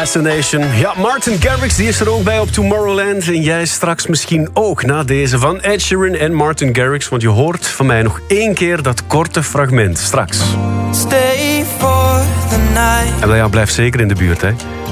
Assassination. Ja, Martin Garrix die is er ook bij op Tomorrowland. En jij straks misschien ook na deze van Ed Sheeran en Martin Garrix. Want je hoort van mij nog 1 keer dat korte fragment. Straks. Stay for the night. En ja, blijf zeker in de buurt, hè.